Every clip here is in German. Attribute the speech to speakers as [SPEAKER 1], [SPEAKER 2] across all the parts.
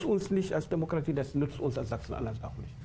[SPEAKER 1] uns nicht als Demokratie, das nützt uns als Sachsen-Anhalt auch nicht.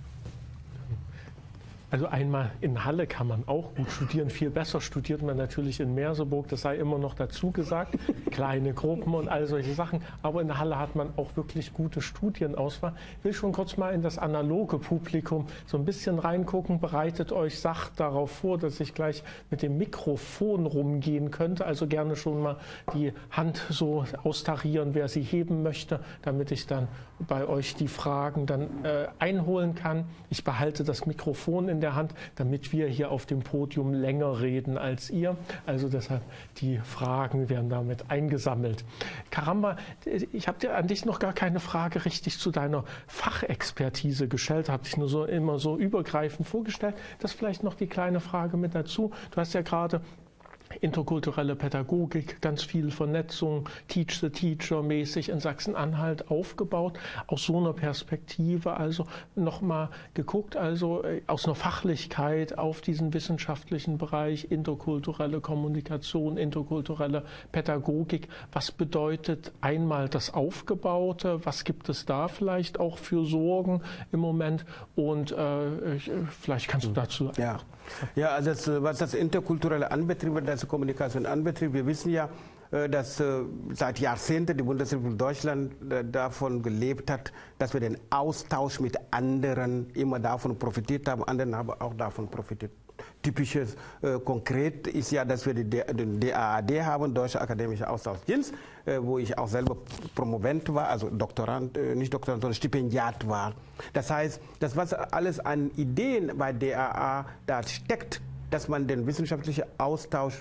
[SPEAKER 2] Also einmal in Halle kann man auch gut studieren. Viel besser studiert man natürlich in Merseburg. Das sei immer noch dazu gesagt. Kleine Gruppen und all solche Sachen. Aber in Halle hat man auch wirklich gute Studienauswahl. Ich will schon kurz mal in das analoge Publikum so ein bisschen reingucken. Bereitet euch sacht darauf vor, dass ich gleich mit dem Mikrofon rumgehen könnte. Also gerne schon mal die Hand so austarieren, wer sie heben möchte, damit ich dann bei euch die Fragen dann einholen kann. Ich behalte das Mikrofon in der Hand, damit wir hier auf dem Podium länger reden als ihr. Also deshalb, die Fragen werden damit eingesammelt. Karamba, ich habe dir an dich noch gar keine Frage richtig zu deiner Fachexpertise gestellt, habe dich nur so immer so übergreifend vorgestellt. Das vielleicht noch die kleine Frage mit dazu. Du hast ja gerade interkulturelle Pädagogik, ganz viel Vernetzung, Teach the Teacher mäßig in Sachsen-Anhalt aufgebaut. Aus so einer Perspektive also nochmal geguckt, also aus einer Fachlichkeit auf diesen wissenschaftlichen Bereich, interkulturelle Kommunikation, interkulturelle Pädagogik. Was bedeutet einmal das Aufgebaute? Was gibt es da vielleicht auch für Sorgen im Moment? Und vielleicht kannst du dazu...
[SPEAKER 1] Ja, also was das Interkulturelle anbetrifft, das Kommunikation anbetrifft, wir wissen ja, dass seit Jahrzehnten die Bundesrepublik Deutschland davon gelebt hat, dass wir den Austausch mit anderen immer davon profitiert haben, anderen haben auch davon profitiert. Typisches, konkret ist ja, dass wir den DAAD haben, Deutsche Akademische Austauschdienst, wo ich auch selber Promovent war, also Doktorand, nicht Doktorand, sondern Stipendiat war. Das heißt, das was alles an Ideen bei DAA da steckt, dass man den wissenschaftlichen Austausch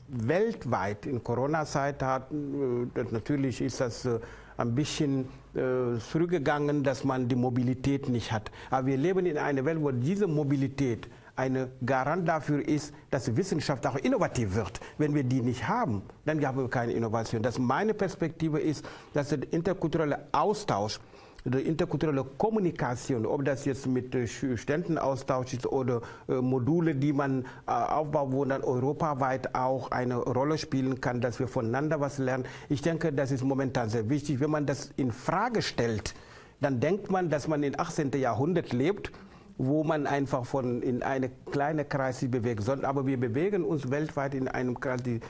[SPEAKER 1] weltweit in Corona-Zeit hat, natürlich ist das ein bisschen zurückgegangen, dass man die Mobilität nicht hat. Aber wir leben in einer Welt, wo diese Mobilität ein Garant dafür ist, dass die Wissenschaft auch innovativ wird. Wenn wir die nicht haben, dann haben wir keine Innovation. Meine Perspektive ist, dass der interkulturelle Austausch, die interkulturelle Kommunikation, ob das jetzt mit Studentenaustausch ist oder Module, die man aufbaut, wo dann europaweit auch eine Rolle spielen kann, dass wir voneinander was lernen. Ich denke, das ist momentan sehr wichtig. Wenn man das in Frage stellt, dann denkt man, dass man im 18. Jahrhundert lebt, wo man einfach in eine kleine Kreis sich bewegt. Aber wir bewegen uns weltweit in einem Kreis, die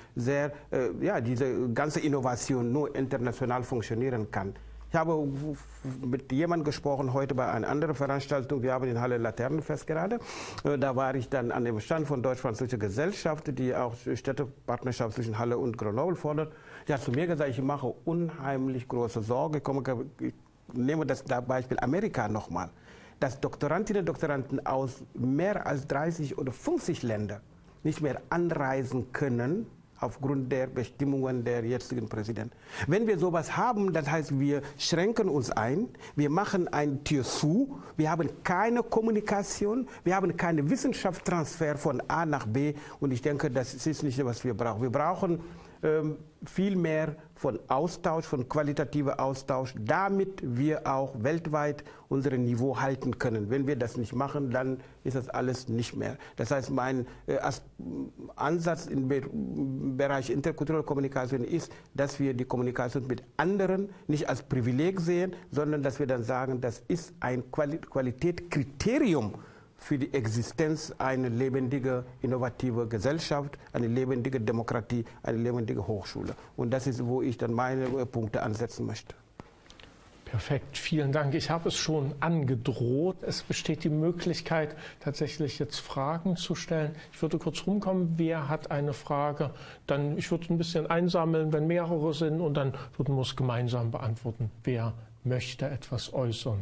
[SPEAKER 1] diese ganze Innovation nur international funktionieren kann. Ich habe mit jemandem gesprochen heute bei einer anderen Veranstaltung. Wir haben in Halle Laternenfest gerade. Da war ich dann an dem Stand von Deutsch-Französischer Gesellschaft, die auch Städtepartnerschaft zwischen Halle und Grenoble fordert. Die hat zu mir gesagt, ich mache unheimlich große Sorge. Ich nehme das Beispiel Amerika nochmal. Dass Doktorandinnen und Doktoranden aus mehr als 30 oder 50 Ländern nicht mehr anreisen können aufgrund der Bestimmungen der jetzigen Präsidenten. Wenn wir sowas haben, das heißt, wir schränken uns ein, wir machen eine Tür zu, wir haben keine Kommunikation, wir haben keinen Wissenschaftstransfer von A nach B und ich denke, das ist nicht, was wir brauchen. Wir brauchen viel mehr von Austausch, von qualitativer Austausch, damit wir auch weltweit unser Niveau halten können. Wenn wir das nicht machen, dann ist das alles nicht mehr. Das heißt, mein Ansatz im Bereich interkulturelle Kommunikation ist, dass wir die Kommunikation mit anderen nicht als Privileg sehen, sondern dass wir dann sagen, das ist ein Qualitätskriterium für die Existenz einer lebendigen, innovativen Gesellschaft, eine lebendige Demokratie, eine lebendige Hochschule. Und das ist, wo ich dann meine Punkte ansetzen möchte.
[SPEAKER 2] Perfekt, vielen Dank. Ich habe es schon angedroht. Es besteht die Möglichkeit, tatsächlich jetzt Fragen zu stellen. Ich würde kurz rumkommen. Wer hat eine Frage? Dann, ich würde ein bisschen einsammeln, wenn mehrere sind, und dann würden wir es gemeinsam beantworten. Wer möchte etwas äußern?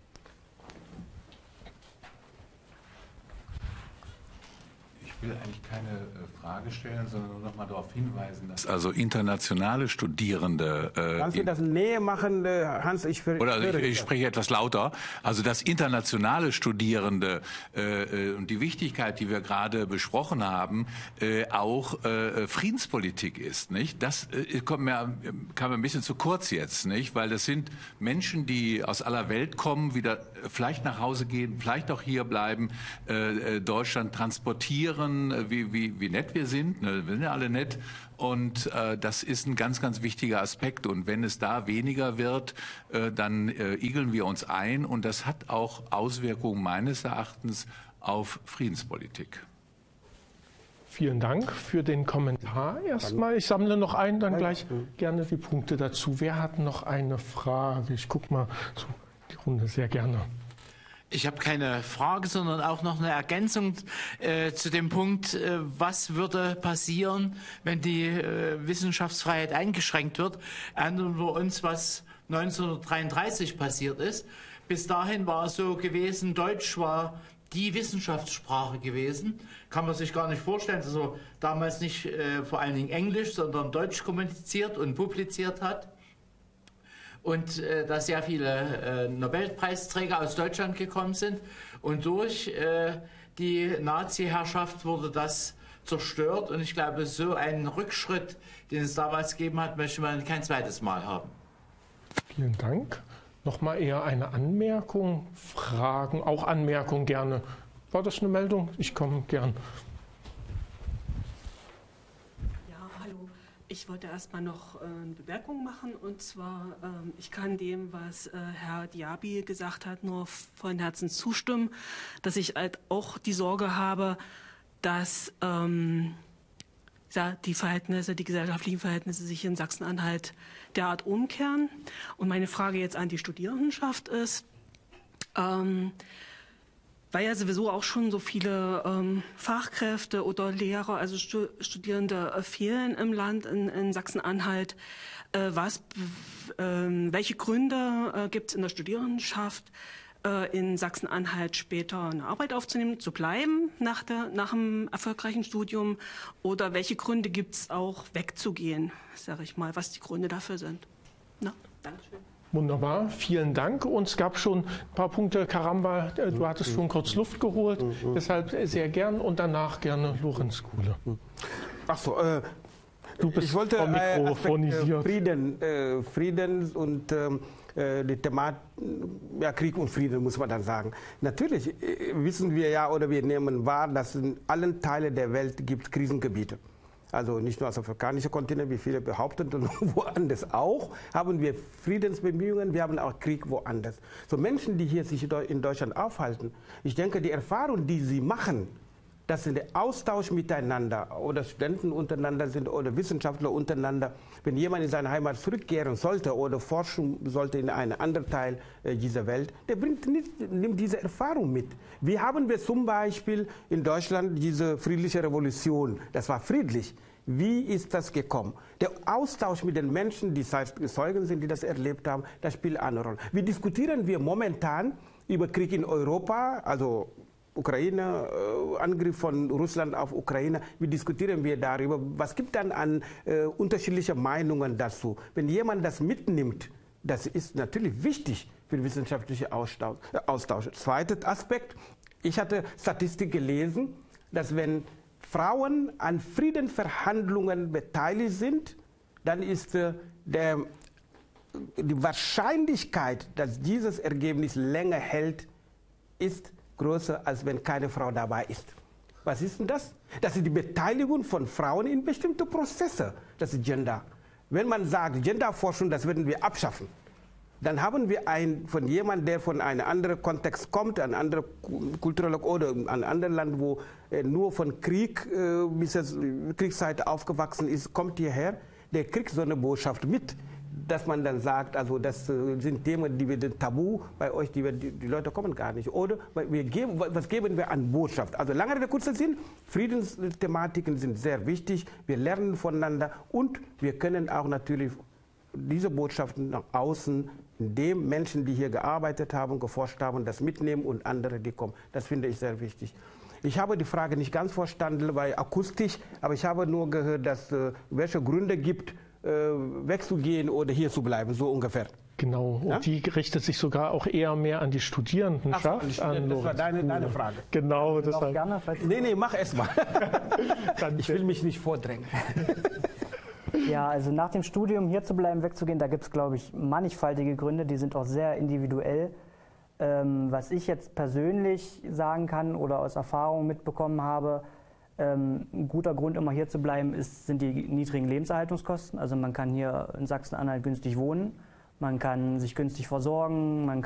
[SPEAKER 3] Ich will eigentlich keine Frage stellen, sondern nur noch mal darauf hinweisen, dass also internationale Studierende...
[SPEAKER 1] Kannst du das näher machen, Hans? Ich
[SPEAKER 3] spreche etwas lauter. Also dass internationale Studierende und die Wichtigkeit, die wir gerade besprochen haben, auch Friedenspolitik ist, nicht? Das kam mir ein bisschen zu kurz jetzt, nicht? Weil das sind Menschen, die aus aller Welt kommen, wieder vielleicht nach Hause gehen, vielleicht auch hier bleiben, Deutschland transportieren, demonstrieren, wie nett wir sind. Ne? Wir sind ja alle nett. Und das ist ein ganz, ganz wichtiger Aspekt. Und wenn es da weniger wird, dann igeln wir uns ein. Und das hat auch Auswirkungen meines Erachtens auf Friedenspolitik.
[SPEAKER 2] Vielen Dank für den Kommentar erstmal. Ich sammle noch ein, dann gleich gerne die Punkte dazu. Wer hat noch eine Frage? Ich gucke mal so die Runde sehr gerne.
[SPEAKER 4] Ich habe keine Frage, sondern auch noch eine Ergänzung zu dem Punkt, was würde passieren, wenn die Wissenschaftsfreiheit eingeschränkt wird. Erinnern wir uns, was 1933 passiert ist. Bis dahin war es so gewesen, Deutsch war die Wissenschaftssprache gewesen. Kann man sich gar nicht vorstellen, dass er damals nicht vor allen Dingen Englisch, sondern Deutsch kommuniziert und publiziert hat. Und dass sehr viele Nobelpreisträger aus Deutschland gekommen sind. Und durch die Nazi-Herrschaft wurde das zerstört. Und ich glaube, so einen Rückschritt, den es damals gegeben hat, möchte man kein zweites Mal haben.
[SPEAKER 2] Vielen Dank. Nochmal eher eine Anmerkung, Fragen, auch Anmerkung gerne. War das eine Meldung? Ich komme gern.
[SPEAKER 5] Ja, hallo. Ich wollte erstmal noch eine Bemerkung machen. Und zwar, ich kann dem, was Herr Diaby gesagt hat, nur von Herzen zustimmen, dass ich halt auch die Sorge habe, dass die Verhältnisse, die gesellschaftlichen Verhältnisse sich in Sachsen-Anhalt derart umkehren. Und meine Frage jetzt an die Studierendenschaft ist, weil ja sowieso auch schon so viele Fachkräfte oder Lehrer, also Studierende fehlen im Land, in Sachsen-Anhalt. Welche Gründe gibt es in der Studierendenschaft, in Sachsen-Anhalt später eine Arbeit aufzunehmen, zu bleiben nach dem erfolgreichen Studium? Oder welche Gründe gibt es auch wegzugehen, sage ich mal, was die Gründe dafür sind? Na, Dankeschön.
[SPEAKER 2] Wunderbar, vielen Dank. Und es gab schon ein paar Punkte. Karamba, du hattest schon kurz Luft geholt, deshalb sehr gern und danach gerne Lorenz Kuhle.
[SPEAKER 1] Ach so,
[SPEAKER 2] du bist
[SPEAKER 1] ich wollte
[SPEAKER 2] mikrofonisiert.
[SPEAKER 1] Frieden und die Thematik, ja, Krieg und Frieden, muss man dann sagen. Natürlich wissen wir ja oder wir nehmen wahr, dass in allen Teilen der Welt gibt Krisengebiete. Also nicht nur auf dem afrikanischen Kontinent, wie viele behaupten, sondern woanders auch haben wir Friedensbemühungen, wir haben auch Krieg woanders. So Menschen, die hier sich in Deutschland aufhalten, ich denke, die Erfahrung, die sie machen, dass in der Austausch miteinander oder Studenten untereinander sind oder Wissenschaftler untereinander, wenn jemand in seine Heimat zurückkehren sollte oder forschen sollte in einen anderen Teil dieser Welt, der nimmt diese Erfahrung mit. Wie haben wir zum Beispiel in Deutschland diese friedliche Revolution? Das war friedlich. Wie ist das gekommen? Der Austausch mit den Menschen, die Zeugen sind, die das erlebt haben, das spielt eine Rolle. Wie diskutieren wir momentan über Krieg in Europa, also Ukraine, Angriff von Russland auf Ukraine, wie diskutieren wir darüber? Was gibt dann an unterschiedliche Meinungen dazu? Wenn jemand das mitnimmt, das ist natürlich wichtig für den wissenschaftlichen Austausch. Zweiter Aspekt, ich hatte Statistik gelesen, dass wenn Frauen an Friedensverhandlungen beteiligt sind, dann ist die Wahrscheinlichkeit, dass dieses Ergebnis länger hält, ist größer, als wenn keine Frau dabei ist. Was ist denn das? Das ist die Beteiligung von Frauen in bestimmte Prozesse. Das ist Gender. Wenn man sagt, Genderforschung, das werden wir abschaffen, dann haben wir von jemandem, der von einem anderen Kontext kommt, ein anderer kultureller oder ein anderes Land, wo nur von Krieg bis Kriegszeit aufgewachsen ist, kommt hierher, der kriegt so eine Botschaft mit, dass man dann sagt, also das sind Themen, die wir tabu bei euch, die Leute kommen gar nicht. Oder was geben wir an Botschaft? Also lange Rede, kurzer Sinn, Friedensthematiken sind sehr wichtig, wir lernen voneinander und wir können auch natürlich diese Botschaften nach außen, indem Menschen, die hier gearbeitet haben, geforscht haben, das mitnehmen und andere, die kommen. Das finde ich sehr wichtig. Ich habe die Frage nicht ganz verstanden, weil akustisch, aber ich habe nur gehört, dass welche Gründe gibt, wegzugehen oder hier zu bleiben, so ungefähr.
[SPEAKER 2] Genau, und ja? Die richtet sich sogar auch eher mehr an die Studierendenschaft.
[SPEAKER 1] Das war deine Frage.
[SPEAKER 2] Genau, das
[SPEAKER 6] auch gerne,
[SPEAKER 1] Nee, mach erst mal. Ich will mich nicht vordrängen.
[SPEAKER 6] Ja, also nach dem Studium hier zu bleiben, wegzugehen, da gibt es, glaube ich, mannigfaltige Gründe, die sind auch sehr individuell. Was ich jetzt persönlich sagen kann oder aus Erfahrung mitbekommen habe, Ein guter Grund, immer hier zu bleiben, sind die niedrigen Lebenserhaltungskosten. Also man kann hier in Sachsen-Anhalt günstig wohnen, man kann sich günstig versorgen, man